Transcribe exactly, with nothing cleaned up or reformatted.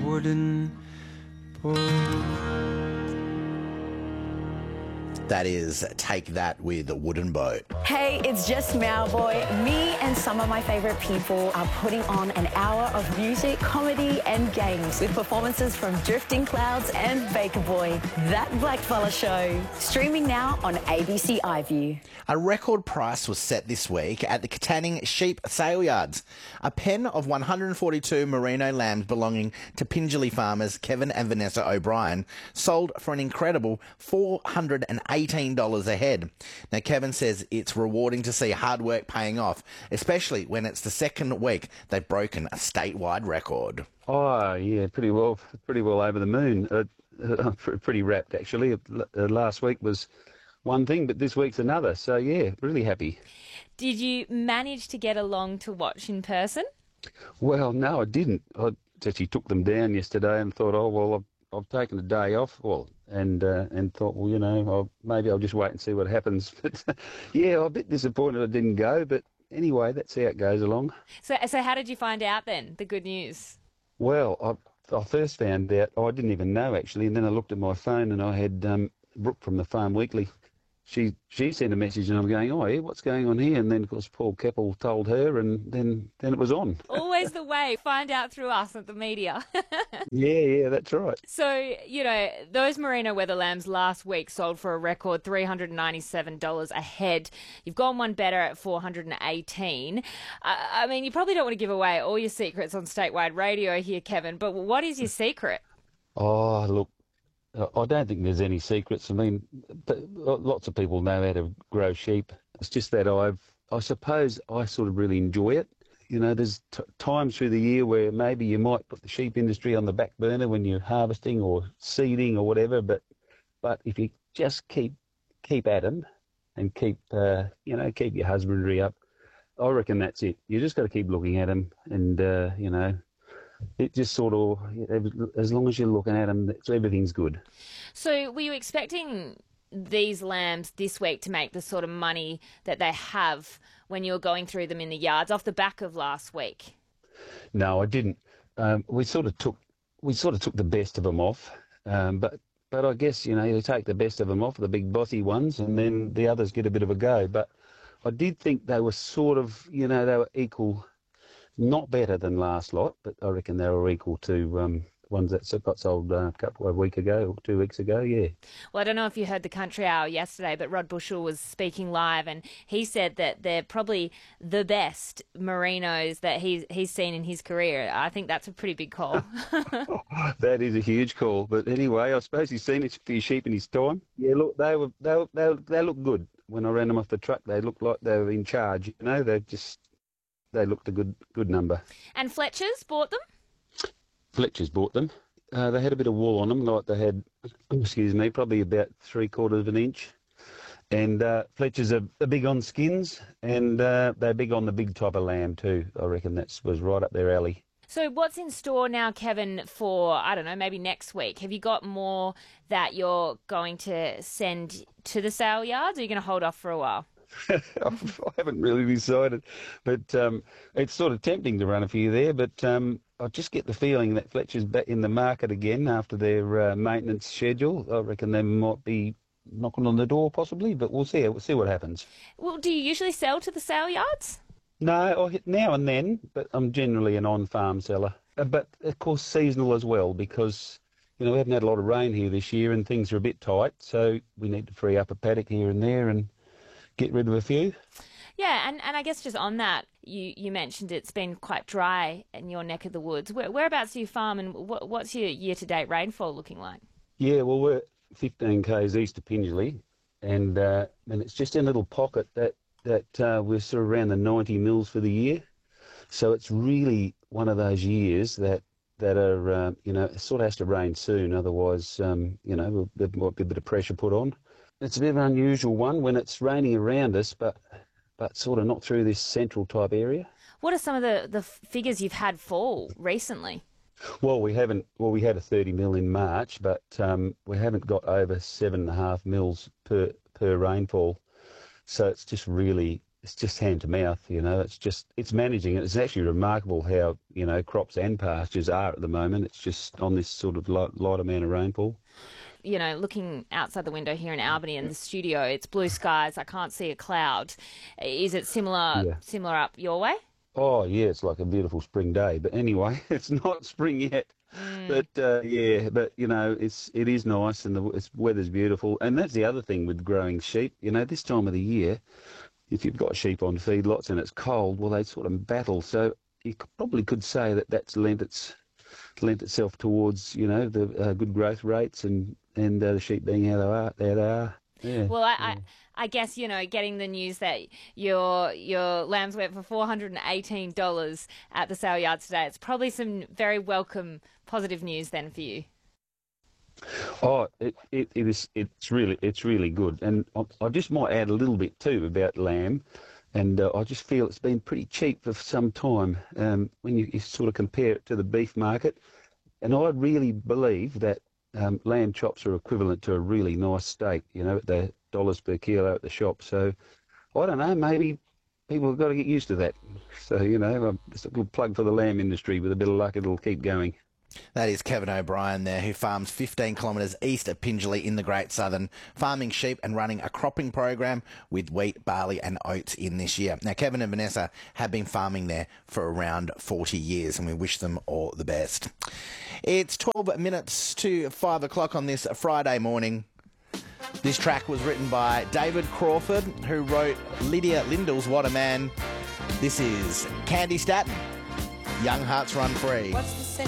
wooden boat. That is Take That with Wooden Boat. Hey, it's just Mauboy. Me and some of my favourite people are putting on an hour of music, comedy and games with performances from Drifting Clouds and Baker Boy. That Blackfella Show. Streaming now on A B C iView. A record price was set this week at the Katanning Sheep Sale Yards. A pen of one hundred forty-two merino lambs belonging to Pingelly farmers Kevin and Vanessa O'Brien sold for an incredible four hundred eighteen dollars a head. Now, Kevin says it's rewarding to see hard work paying off, especially when it's the second week they've broken a statewide record. Oh, yeah, pretty well, pretty well over the moon. Uh, uh, pretty wrapped, actually. Uh, last week was one thing, but this week's another. So, yeah, really happy. Did you manage to get along to watch in person? Well, no, I didn't. I actually took them down yesterday and thought, oh, well, I've, I've taken a day off. Well, and uh, and thought, well, you know, I'll, maybe I'll just wait and see what happens. But, yeah, I'm a bit disappointed I didn't go, but anyway, that's how it goes along. So, so how did you find out then, the good news? Well, I, I first found out, oh, I didn't even know, actually, and then I looked at my phone and I had um, Brooke from the Farm Weekly. She she sent a message and I'm going, oh, yeah, what's going on here? And then, of course, Paul Keppel told her and then, then it was on. Always the way. Find out through us at the media. Yeah, yeah, that's right. So, you know, those merino weather lambs last week sold for a record three hundred ninety-seven dollars a head. You've gone one better at four hundred eighteen dollars. Uh, I mean, you probably don't want to give away all your secrets on statewide radio here, Kevin, but what is your secret? Oh, look. I don't think there's any secrets. I mean, lots of people know how to grow sheep. It's just that I've, I suppose I sort of really enjoy it. You know, there's t- times through the year where maybe you might put the sheep industry on the back burner when you're harvesting or seeding or whatever, but but if you just keep keep at them and keep, uh, you know, keep your husbandry up, I reckon that's it. You just got to keep looking at them and, uh, you know, it just sort of, as long as you're looking at them, everything's good. So were you expecting these lambs this week to make the sort of money that they have when you were going through them in the yards off the back of last week? No, I didn't. Um, we sort of took we sort of took the best of them off, um, but but I guess, you know, you take the best of them off, the big bossy ones, and then the others get a bit of a go. But I did think they were sort of, you know, they were equal. Not better than last lot, but I reckon they were equal to um, ones that got sold uh, a couple of weeks ago, or two weeks ago, yeah. Well, I don't know if you heard the Country Hour yesterday, but Rod Bushell was speaking live, and he said that they're probably the best merinos that he's, he's seen in his career. I think that's a pretty big call. That is a huge call. But anyway, I suppose he's seen a few sheep in his time. Yeah, look, they were they they they look good. When I ran them off the truck, they looked like they were in charge. You know, they just... They looked a good good number. And Fletcher's bought them? Fletcher's bought them. Uh, they had a bit of wool on them, like they had, excuse me, probably about three quarters of an inch. And uh, Fletcher's are, are big on skins, and uh, they're big on the big type of lamb too. I reckon that was right up their alley. So what's in store now, Kevin, for, I don't know, maybe next week? Have you got more that you're going to send to the sale yards, or are you going to hold off for a while? I haven't really decided, but um, it's sort of tempting to run a few there, but um, I just get the feeling that Fletcher's back in the market again after their uh, maintenance schedule. I reckon they might be knocking on the door possibly, but we'll see. We'll see what happens. Well, do you usually sell to the sale yards? No, I hit now and then, but I'm generally an on-farm seller. Uh, but, of course, seasonal as well, because, you know, we haven't had a lot of rain here this year and things are a bit tight, so we need to free up a paddock here and there and get rid of a few. Yeah, and, and I guess just on that, you, you mentioned it's been quite dry in your neck of the woods. Where, whereabouts do you farm, and what, what's your year-to-date rainfall looking like? Yeah, well, we're fifteen k's east of Pingelly, and uh, and it's just in a little pocket that, that uh, we're sort of around the ninety mils for the year. So it's really one of those years that, that are, uh, you know, it sort of has to rain soon, otherwise, um, you know, there might be a bit of pressure put on. It's a bit of an unusual one when it's raining around us, but but sort of not through this central type area. What are some of the, the figures you've had fall recently? Well, we haven't. Well, we had a thirty mil in March, but um, we haven't got over seven and a half mils per per rainfall. So it's just really, it's just hand to mouth, you know. It's just, it's managing it. It's actually remarkable how, you know, crops and pastures are at the moment. It's just on this sort of light, light amount of rainfall. You know, looking outside the window here in Albany in the studio, it's blue skies. I can't see a cloud. Is it similar, Yeah. similar up your way? Oh, yeah, it's like a beautiful spring day. But anyway, it's not spring yet. Mm. But, uh, yeah, but, you know, it's, it is nice and the it's, weather's beautiful. And that's the other thing with growing sheep. You know, this time of the year, if you've got sheep on feedlots and it's cold, well, they sort of battle. So you could, probably could say that that's lent, its, lent itself towards, you know, the uh, good growth rates and, and uh, the sheep being how they are. How they are. Yeah. Well, I, I, I guess, you know, getting the news that your your lambs went for four hundred eighteen dollars at the sale yard today, it's probably some very welcome, positive news then for you. Oh, it, it, it is. It's really, it's really good. And I, I just might add a little bit too about lamb. And uh, I just feel it's been pretty cheap for some time um, when you, you sort of compare it to the beef market. And I really believe that um, lamb chops are equivalent to a really nice steak, you know, at the dollars per kilo at the shop. So I don't know, maybe people have got to get used to that. So, you know, just a little plug for the lamb industry. With a bit of luck, it'll keep going. That is Kevin O'Brien there, who farms fifteen kilometres east of Pingelly in the Great Southern, farming sheep and running a cropping program with wheat, barley and oats in this year. Now, Kevin and Vanessa have been farming there for around forty years, and we wish them all the best. It's twelve minutes to five o'clock on this Friday morning. This track was written by David Crawford, who wrote Lydia Lindell's What a Man. This is Candy Staton, Young Hearts Run Free. What's the